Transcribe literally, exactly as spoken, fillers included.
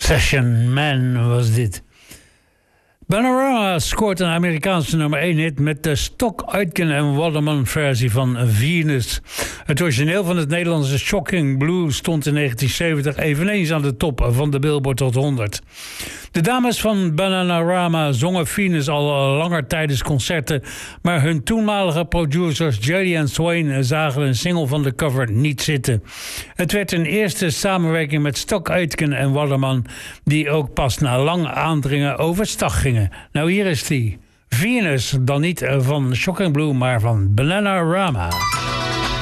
Session Man was dit. Bananarama scoort een Amerikaanse nummer één hit met de Stock Aitken en Waterman versie van Venus. Het origineel van het Nederlandse Shocking Blue stond in negentien zeventig eveneens aan de top van de Billboard Top honderd. De dames van Bananarama zongen Venus al langer tijdens concerten, maar hun toenmalige producers Jerry en Swain zagen een single van de cover niet zitten. Het werd een eerste samenwerking met Stock Aitken en Waterman, die ook pas na lang aandringen overstag gingen. Nou, hier is die. Venus, dan niet van Shocking Blue, maar van Bananarama.